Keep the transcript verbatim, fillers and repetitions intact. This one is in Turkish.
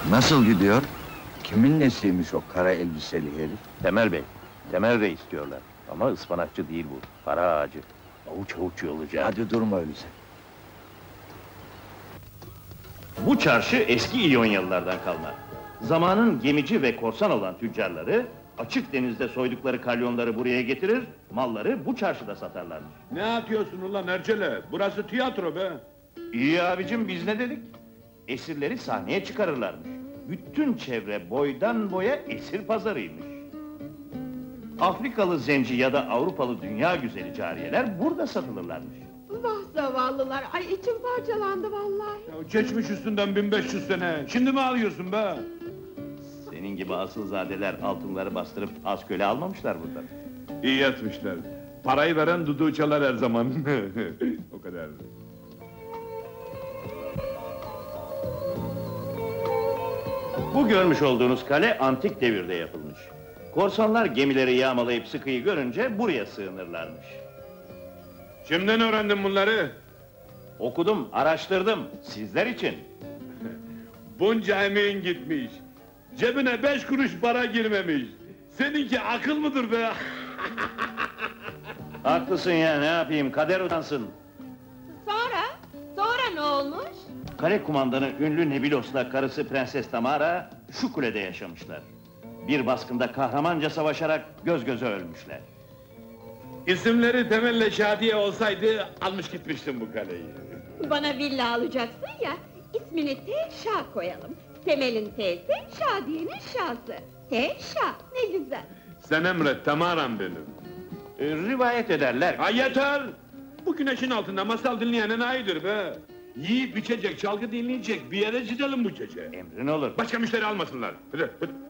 Nasıl gidiyor? Kimin nesiymiş o kara elbiseli herif? Temel Bey, Temel Bey istiyorlar. Ama ıspanakçı değil bu, para ağacı. Avuç avuç yolacak. Hadi durma öyleyse. Bu çarşı eski İyonyalılardan kalma. Zamanın gemici ve korsan olan tüccarları, açık denizde soydukları kalyonları buraya getirir, malları bu çarşıda satarlarmış. Ne atıyorsun ulan Ercele? Burası tiyatro be! İyi abicim, biz ne dedik? Esirleri sahneye çıkarırlarmış. Bütün çevre boydan boya esir pazarıymış. Afrikalı zenci ya da Avrupalı dünya güzeli cariyeler burada satılırlarmış. Vah zavallılar, ay içim parçalandı vallahi. Ya geçmiş üstünden bin beş yüz sene, şimdi mi ağlıyorsun be? Senin gibi asılzadeler altınları bastırıp az köle almamışlar buradan. İyi etmişler. Parayı veren düdüğü çalar her zaman. O kadar. Bu görmüş olduğunuz kale antik devirde yapılmış. Korsanlar gemileri yağmalayıp sıkıyı görünce buraya sığınırlarmış. Kimden öğrendin bunları? Okudum, araştırdım, sizler için. Bunca emeğin gitmiş. Cebine beş kuruş para girmemiş. Seninki akıl mıdır be? Haklısın ya, ne yapayım, kader utansın. Sonra? Sonra ne olmuş? Kale kumandanı ünlü Nebilos'la karısı Prenses Tamara şu kulede yaşamışlar. Bir baskında kahramanca savaşarak göz göze ölmüşler. İsimleri Temel'le Şadiye olsaydı almış gitmiştim bu kaleyi. Bana villa alacaksın ya, ismini Teşa koyalım. Temel'in T'si, Şadiye'nin Şa'sı. Teşa, ne güzel. Sen emret Tamaram benim. Ee, rivayet ederler. Ha yeter! Bu güneşin altında masal dinleyen enayidir be! Yiyip içecek, çalgı dinleyecek, bir yere gidelim bu gece. Emrin olur. Başka müşteri almasınlar. Hadi, hadi.